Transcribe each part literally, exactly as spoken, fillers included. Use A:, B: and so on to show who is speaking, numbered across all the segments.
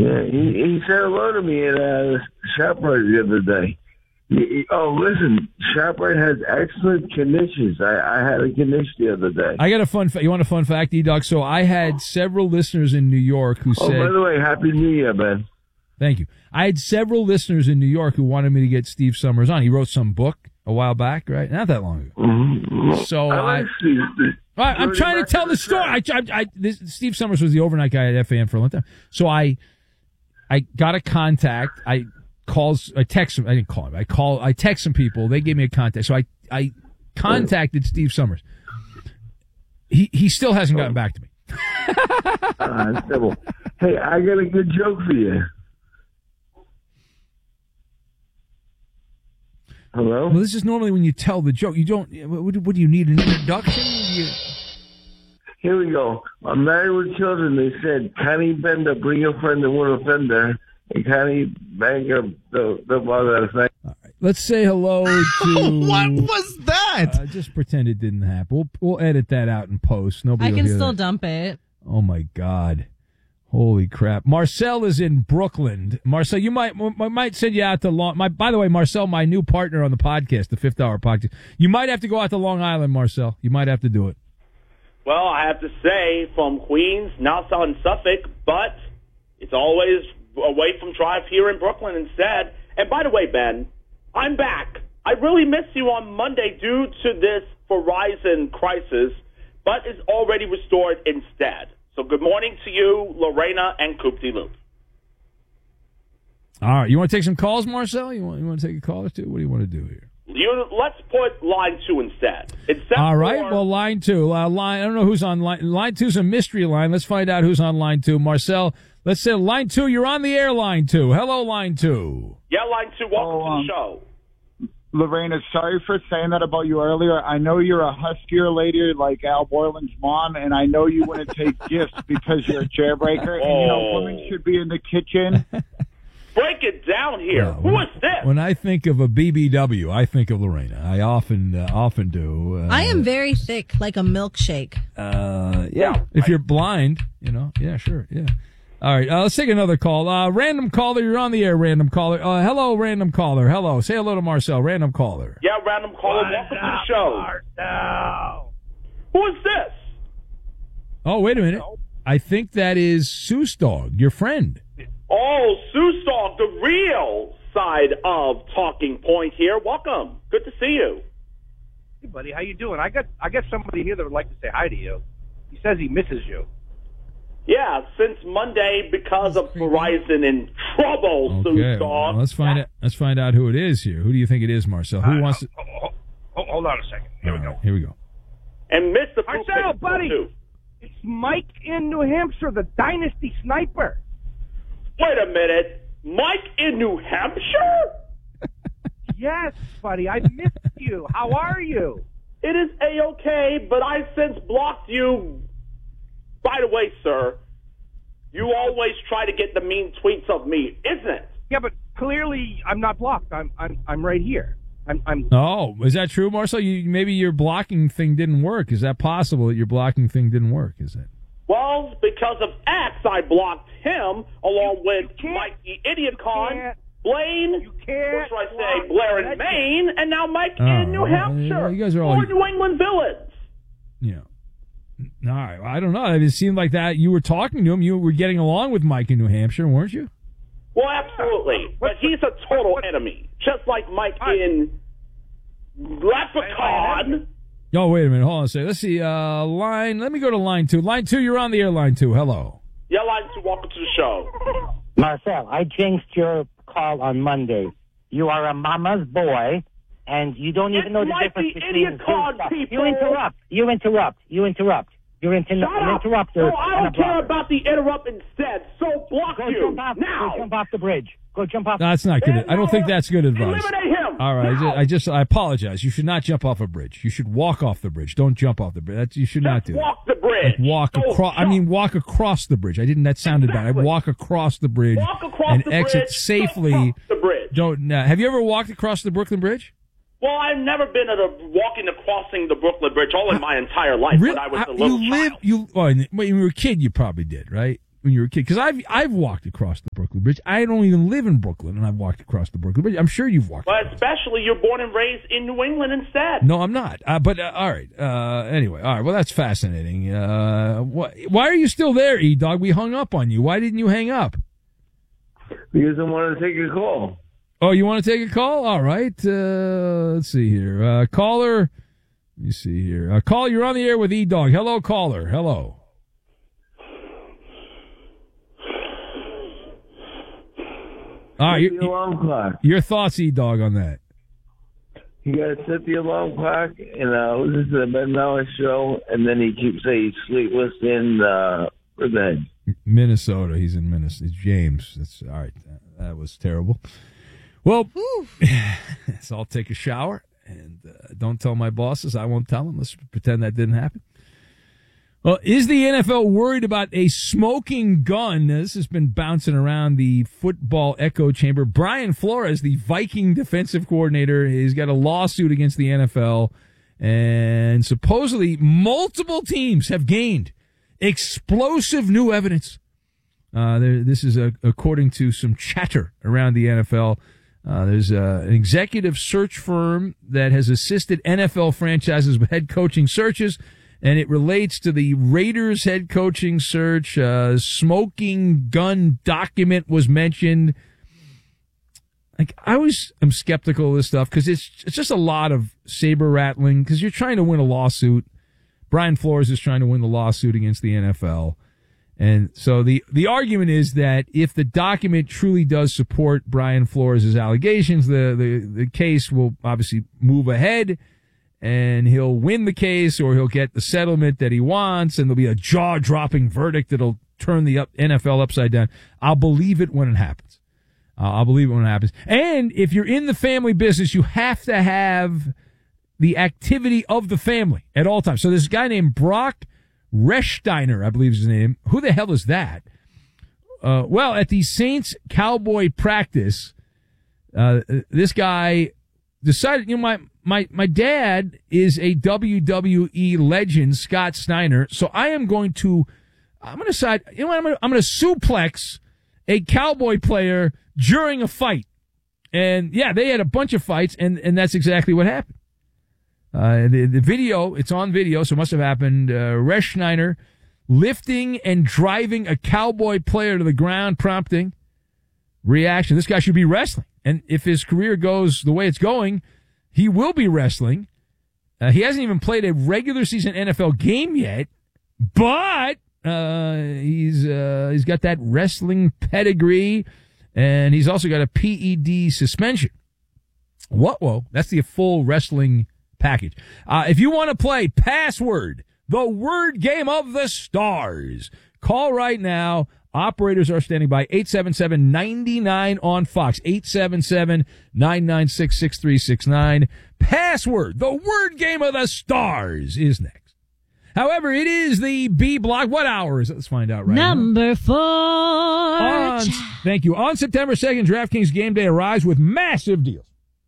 A: Yeah, he, he said hello to me at uh, ShopRite the other day. He, he, oh, listen, ShopRite has excellent conditions. I, I had a condition the other day.
B: I got a fun fact. You want a fun fact, E-Dog? So I had several listeners in New York who
A: oh,
B: said...
A: Oh, by the way, Happy New Year, Ben.
B: Thank you. I had several listeners in New York who wanted me to get Steve Summers on. He wrote some book a while back, right? Not that long ago.
A: Mm-hmm.
B: So
A: I,
B: I...
A: like Steve.
B: I I'm trying to tell the story. I, I, I, this, Steve Summers was the overnight guy at F A N for a long time. So I, I got a contact. I calls. I text him. I didn't call him. I call. I text some people. They gave me a contact. So I, I contacted Steve Summers. He, he still hasn't gotten back to me.
A: uh, simple. Hey, I got a good joke for you. Hello?
B: Well, this is normally when you tell the joke. You don't. What, what do you need, an introduction? You...
A: Here we go. I'm married with children. They said, Connie Bender, bring your friend and won't offend her. And Connie Banger, the, the mother of the
B: All right. Let's say hello to...
C: What was that?
B: Uh, just pretend it didn't happen. We'll, we'll edit that out in post. Nobody
D: I
B: will
D: can
B: hear
D: still
B: that.
D: dump it.
B: Oh, my God. Holy crap. Marcel is in Brooklyn. Marcel, you might might send you out to Long... My, by the way, Marcel, my new partner on the podcast, the Fifth Hour podcast. You might have to go out to Long Island, Marcel. You might have to do it.
E: Well, I have to say, from Queens, Nassau, and Suffolk, but it's always away from drive here in Brooklyn instead. And by the way, Ben, I'm back. I really missed you on Monday due to this Verizon crisis, but it's already restored instead. So good morning to you, Lorena and Coop de Loop.
B: All right. You want to take some calls, Marcel? You want, you want to take a call or two? What do you want to do here?
E: You, let's put line two instead. Except
B: All right.
E: for,
B: well, line two. Uh, line. I don't know who's on line. Line two's a mystery line. Let's find out who's on line two. Marcel, let's say line two. You're on the air, line two. Hello, line two.
E: Yeah, line two. Welcome
F: oh, um,
E: to the show.
F: Lorena, sorry for saying that about you earlier. I know you're a huskier lady like Al Borland's mom, and I know you wouldn't take gifts because you're a jailbreaker.
E: Oh.
F: And, you know, women should be in the kitchen.
E: Break it down here.
B: Yeah,
E: Who
B: when,
E: is this?
B: When I think of a B B W, I think of Lorena. I often uh, often do. Uh,
D: I am very thick, like a milkshake.
B: Uh, yeah. If you're blind, you know. Yeah, sure. Yeah. All right. Uh, let's take another call. Uh, random caller, you're on the air. Random caller. Uh, hello, random caller. Hello. Say hello to Marcel. Random caller.
E: Yeah, random caller. Welcome to the show.
F: Marcel.
E: Who is this?
B: Oh, wait a minute. I think that is Seuss Dog, your friend.
E: Oh, Seuss Dog, the real side of Talking Point here. Welcome. Good to see you.
G: Hey, buddy, how you doing? I got I got somebody here that would like to say hi to you. He says he misses you.
E: Yeah, since Monday, because of Verizon in trouble,
B: Okay.
E: Seuss
B: Well,
E: Dog.
B: let's find out. Let's find out who it is here. Who do you think it is, Marcel? Who
G: Uh,
B: wants to?
G: ho- ho- ho- hold on a second. Here we
B: All
G: go.
B: right, here we go.
E: And Mister
G: Marcel,
E: Poop
G: buddy.
E: too.
G: It's Mike in New Hampshire, the Dynasty Sniper.
E: Wait a minute. Mike in New Hampshire?
G: Yes, buddy, I missed you. How are you?
E: It is A-okay, but I since blocked you. By the way, sir, you always try to get the mean tweets of me, isn't it?
G: Yeah, but clearly I'm not blocked. I'm I'm I'm right here. I'm I'm
B: Oh, is that true, Marcel? You maybe your blocking thing didn't work. Is that possible that your blocking thing didn't work? Is it?
E: Well, because of X, I blocked him along
G: You-
E: with
G: you can't-
E: Mike the Idiot
G: you
E: Con,
G: can't-
E: Blaine,
G: you can't
E: what should I say,
G: block
E: Blair in
G: legends.
E: Maine, and now Mike
B: Oh,
E: in New
B: well,
E: Hampshire.
B: you guys are all-
E: Four New England villains.
B: Yeah. All right. I don't know. It seemed like that you were talking to him. You were getting along with Mike in New Hampshire, weren't you?
E: Well, absolutely. But he's a total enemy, just like Mike in Leprechaun.
B: Oh, wait a minute. Hold on a second. Let's see. Uh, line. Let me go to line two. Line two, you're on the air, line two. Hello.
E: Yeah, line two, welcome to the show.
H: Marcel, I jinxed your call on Monday. You are a mama's boy, and you don't even
E: It's
H: know the
E: Mike
H: difference
E: the
H: between
E: Idiot Con,
H: stuff.
E: people.
H: You interrupt. You interrupt. You interrupt. You're inter-
E: Shut
H: an
E: up.
H: interrupter.
E: No, I
H: and
E: don't
H: a
E: care
H: blocker.
E: about the interrupt instead. So block
H: Go
E: you
H: jump off.
E: now.
H: Go jump off the bridge. Go jump off.
B: That's not good. I don't think that's good advice.
E: Eliminate him.
B: All right. I
E: now.
B: just, I just, I apologize. You should not jump off a bridge. You should walk off the bridge. Don't jump off the bridge. That's, you should not do that.
E: Walk the bridge.
B: Walk
E: Don't
B: across. I
E: jump.
B: mean, walk across the bridge. I didn't. That sounded bad. I
E: Exactly.
B: walk across the bridge
E: Walk across
B: and
E: the
B: exit
E: bridge.
B: safely.
E: Don't cross the bridge.
B: Don't. Uh, have you ever walked across the Brooklyn Bridge?
E: Well, I've never been at a walking the crossing the Brooklyn Bridge all in my entire life
B: Really?
E: when I was
B: How-
E: a little
B: you
E: child.
B: live. You. Oh, when you were a kid, you probably did, right? when you were a kid? Because I've I've walked across the Brooklyn Bridge. I don't even live in Brooklyn, and I've walked across the Brooklyn Bridge. I'm sure you've walked.
E: But especially you're born and raised in New England instead.
B: No, I'm not. Uh, but uh, all right. Uh, anyway, all right. Well, that's fascinating. Uh, wh- why are you still there, E-Dog? We hung up on you. Why didn't you hang up?
A: Because I wanted to take a call.
B: Oh, you want to take a call? All right. Uh, let's see here. Uh, caller. Let me see here. Uh, caller, you're on the air with E-Dog. Hello, caller. Hello. All right,
A: set the alarm clock.
B: Your thoughts, E-Dog, on that?
A: You got to set the alarm clock and uh, listen to the Ben Maller show, and then he keeps saying he's sleepless in uh, Riverhead.
B: Minnesota. He's in Minnesota. It's James. That's all right. That, that was terrible. Well, so I'll take a shower, and uh, don't tell my bosses. I won't tell them. Let's pretend that didn't happen. Well, is the N F L worried about a smoking gun? Now, this has been bouncing around the football echo chamber. Brian Flores, the Viking defensive coordinator, he's got a lawsuit against the N F L, and supposedly multiple teams have gained explosive new evidence. Uh, there, this is a, according to some chatter around the N F L. Uh, there's a, an executive search firm that has assisted N F L franchises with head coaching searches. And it relates to the Raiders head coaching search. Uh, smoking gun document was mentioned. Like, I always am skeptical of this stuff because it's, it's just a lot of saber rattling because you're trying to win a lawsuit. Brian Flores is trying to win the lawsuit against the N F L. And so the, the argument is that if the document truly does support Brian Flores' allegations, the, the, the case will obviously move ahead. And he'll win the case, or he'll get the settlement that he wants, and there'll be a jaw-dropping verdict that'll turn the up N F L upside down. I'll believe it when it happens. Uh, I'll believe it when it happens. And if you're in the family business, you have to have the activity of the family at all times. So this guy named Brock Rechsteiner, I believe is his name. Who the hell is that? Uh, well, at the Saints Cowboy practice, uh, this guy decided, you know, my, my, my dad is a W W E legend, Scott Steiner. So I am going to, I'm going to decide, you know what, I'm going to, I'm going to suplex a Cowboy player during a fight. And yeah, they had a bunch of fights, and, and that's exactly what happened. Uh, the, the video, it's on video, so it must have happened. Uh, Rechsteiner lifting and driving a Cowboy player to the ground, prompting reaction. This guy should be wrestling. And if his career goes the way it's going, he will be wrestling. Uh, he hasn't even played a regular season N F L game yet, but uh, he's uh, he's got that wrestling pedigree, and he's also got a P E D suspension. What? Whoa, that's the full wrestling package. Uh, if you want to play Password, the word game of the stars, call right now. Operators are standing by. Eight seven seven, nine nine on Fox. eight seven seven, nine nine six, six three six nine. Password, the word game of the stars, is next. However, it is the B block. What hour is it? Let's find out right
D: Number
B: now.
D: Number four.
B: On, thank you. On September second, DraftKings Game Day arrives with massive deals.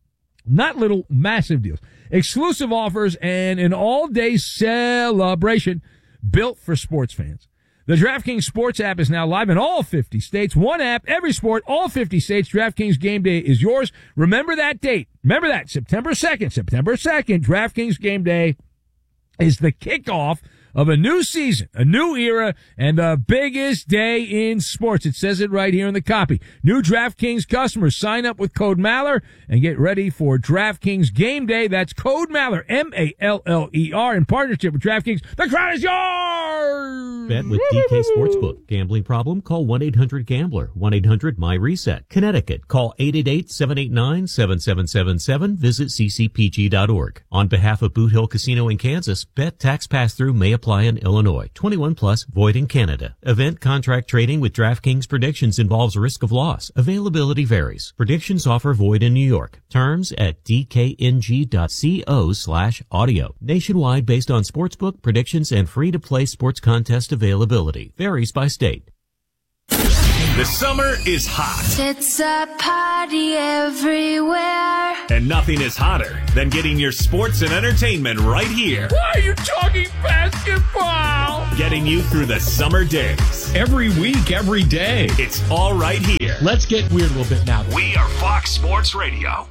B: Not little, massive deals. Exclusive offers and an all-day celebration built for sports fans. The DraftKings Sports app is now live in all fifty states. One app, every sport, all fifty states. DraftKings Game Day is yours. Remember that date. Remember that, September second. September second, DraftKings Game Day is the kickoff of a new season, a new era, and the biggest day in sports. It says it right here in the copy. New DraftKings customers, sign up with code Maller and get ready for DraftKings Game Day. That's code Maller, M A L L E R, in partnership with DraftKings. The crowd is yours!
C: Bet with D K Sportsbook. Gambling problem? Call one eight hundred gambler. one eight hundred my reset. Connecticut. Call eight eight eight, seven eight nine, seven seven seven seven. Visit c c p g dot org. On behalf of Boot Hill Casino in Kansas, bet tax pass-through may apply in Illinois. twenty-one plus, void in Canada. Event contract trading with DraftKings Predictions involves risk of loss. Availability varies. Predictions offer void in New York. Terms at d k n g dot co slash audio. Nationwide based on sportsbook, predictions, and free-to-play sports contest availability. Varies by state.
I: The summer is hot.
J: It's a party everywhere.
I: And nothing is hotter than getting your sports and entertainment right here.
B: Why are you talking basketball?
I: Getting you through the summer days.
K: Every week, every day.
I: It's all right here.
K: Let's get weird a little bit now.
I: We are Fox Sports Radio.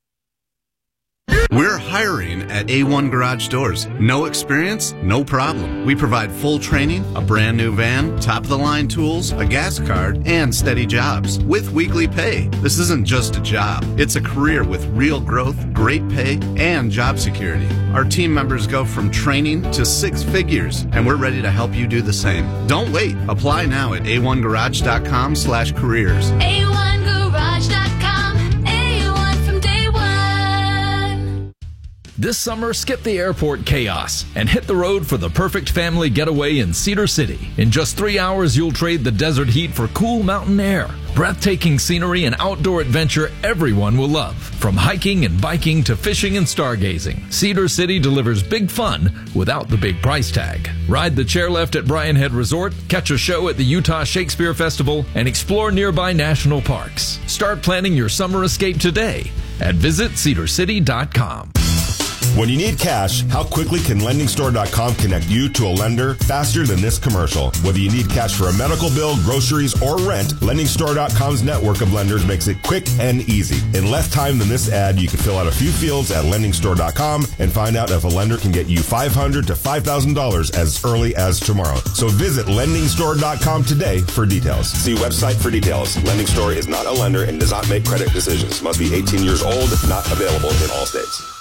L: We're hiring at A one Garage Doors. No experience? No problem. We provide full training, a brand new van, top-of-the-line tools, a gas card, and steady jobs with weekly pay. This isn't just a job. It's a career with real growth, great pay, and job security. Our team members go from training to six figures, and we're ready to help you do the same. Don't wait. Apply now at A one garage dot com slash careers.
J: A one garage dot com. A one from day one.
M: This summer, skip the airport chaos and hit the road for the perfect family getaway in Cedar City. In just three hours, you'll trade the desert heat for cool mountain air, breathtaking scenery, and outdoor adventure everyone will love. From hiking and biking to fishing and stargazing, Cedar City delivers big fun without the big price tag. Ride the chairlift at Bryan Head Resort, catch a show at the Utah Shakespeare Festival, and explore nearby national parks. Start planning your summer escape today at visit cedar city dot com.
N: When you need cash, how quickly can lending store dot com connect you to a lender faster than this commercial? Whether you need cash for a medical bill, groceries, or rent, lending store dot com's network of lenders makes it quick and easy. In less time than this ad, you can fill out a few fields at lending store dot com and find out if a lender can get you five hundred dollars to five thousand dollars as early as tomorrow. So visit lending store dot com today for details. See website for details. Lending Store is not a lender and does not make credit decisions. Must be eighteen years old, not available in all states.